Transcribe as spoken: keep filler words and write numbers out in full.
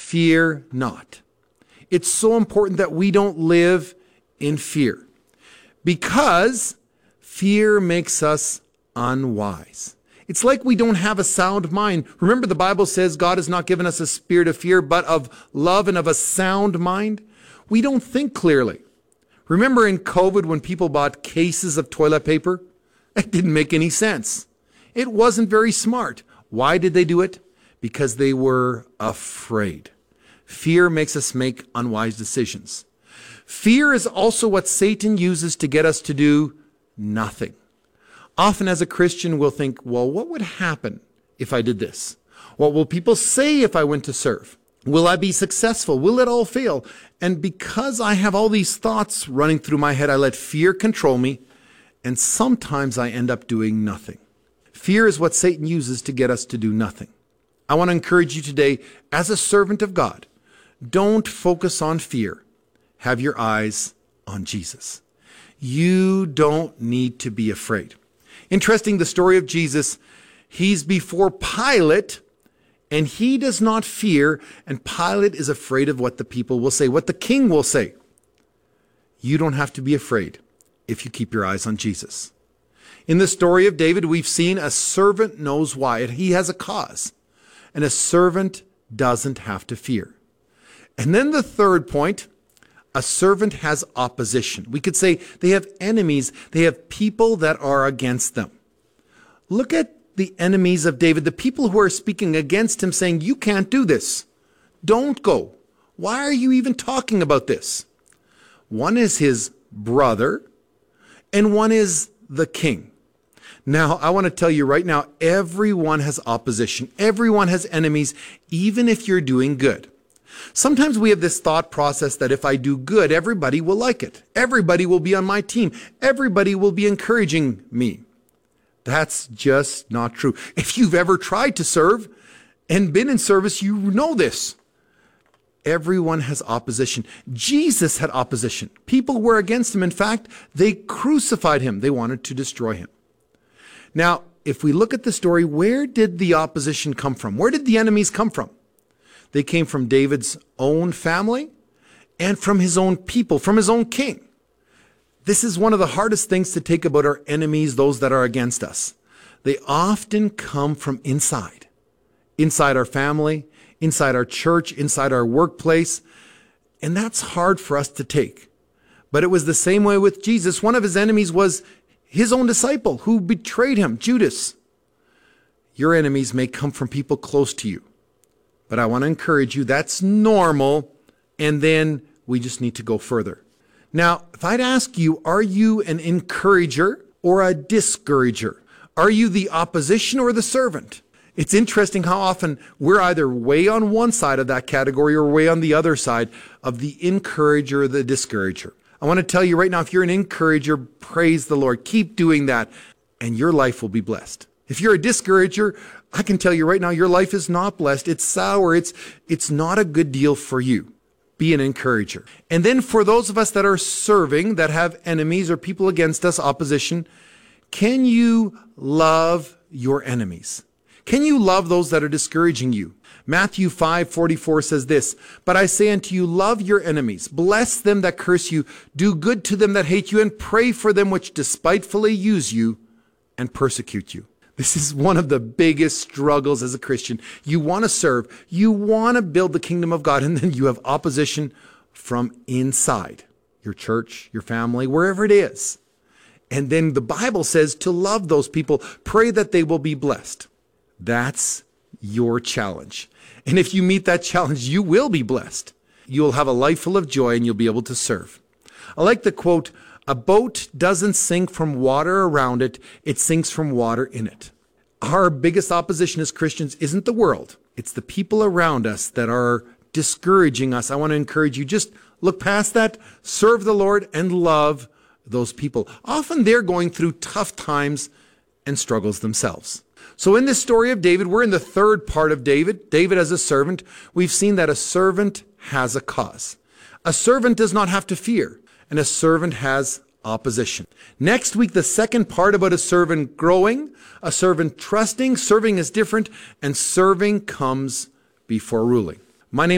fear not. It's so important that we don't live in fear, because fear makes us unwise. It's like we don't have a sound mind. Remember, the Bible says God has not given us a spirit of fear, but of love and of a sound mind. We don't think clearly. Remember in COVID when people bought cases of toilet paper? It didn't make any sense. It wasn't very smart. Why did they do it? Because they were afraid. Fear makes us make unwise decisions. Fear is also what Satan uses to get us to do nothing. Often as a Christian, we'll think, well, what would happen if I did this? What will people say if I went to serve? Will I be successful? Will it all fail? And because I have all these thoughts running through my head, I let fear control me, and sometimes I end up doing nothing. Fear is what Satan uses to get us to do nothing. I want to encourage you today, as a servant of God, don't focus on fear. Have your eyes on Jesus. You don't need to be afraid. Interesting, the story of Jesus, he's before Pilate, and he does not fear, and Pilate is afraid of what the people will say, what the king will say. You don't have to be afraid if you keep your eyes on Jesus. In the story of David, we've seen a servant knows why. He has a cause, and a servant doesn't have to fear. And then the third point, a servant has opposition. We could say they have enemies. They have people that are against them. Look at the enemies of David, the people who are speaking against him, saying, you can't do this. Don't go. Why are you even talking about this? One is his brother, and one is the king. Now, I want to tell you right now, everyone has opposition. Everyone has enemies, even if you're doing good. Sometimes we have this thought process that if I do good, everybody will like it. Everybody will be on my team. Everybody will be encouraging me. That's just not true. If you've ever tried to serve and been in service, you know this. Everyone has opposition. Jesus had opposition. People were against him. In fact, they crucified him. They wanted to destroy him. Now, if we look at the story, where did the opposition come from? Where did the enemies come from? They came from David's own family and from his own people, from his own king. This is one of the hardest things to take about our enemies, those that are against us. They often come from inside, inside our family, inside our church, inside our workplace. And that's hard for us to take. But it was the same way with Jesus. One of his enemies was his own disciple who betrayed him, Judas. Your enemies may come from people close to you. But I want to encourage you, that's normal, and then we just need to go further. Now, if I'd ask you, are you an encourager or a discourager? Are you the opposition or the servant? It's interesting how often we're either way on one side of that category or way on the other side of the encourager or the discourager. I want to tell you right now, if you're an encourager, praise the Lord. Keep doing that, and your life will be blessed. If you're a discourager, I can tell you right now, your life is not blessed. It's sour. It's, it's not a good deal for you. Be an encourager. And then for those of us that are serving, that have enemies or people against us, opposition, can you love your enemies? Can you love those that are discouraging you? Matthew five forty-four says this, but I say unto you, love your enemies, bless them that curse you, do good to them that hate you, and pray for them which despitefully use you and persecute you. This is one of the biggest struggles as a Christian. You want to serve, you want to build the kingdom of God, and then you have opposition from inside your church, your family, wherever it is. And then the Bible says to love those people, pray that they will be blessed. That's your challenge. And if you meet that challenge, you will be blessed. You'll have a life full of joy and you'll be able to serve. I like the quote, a boat doesn't sink from water around it, it sinks from water in it. Our biggest opposition as Christians isn't the world. It's the people around us that are discouraging us. I want to encourage you, just look past that, serve the Lord, and love those people. Often they're going through tough times and struggles themselves. So in this story of David, we're in the third part of David, David as a servant. We've seen that a servant has a cause. A servant does not have to fear, and a servant has opposition. Next week, the second part about a servant growing, a servant trusting. Serving is different, and serving comes before ruling. My name